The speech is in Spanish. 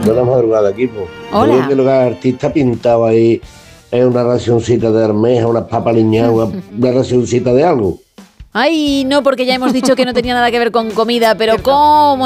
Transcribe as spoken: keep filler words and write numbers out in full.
Buenas madrugadas, equipo. Hola. Yo creo que lo que el artista pintaba ahí es una racioncita de almeja, unas papas liñadas, una, una racioncita de algo. Ay, no, porque ya hemos dicho que no tenía nada que ver con comida, pero ¿cómo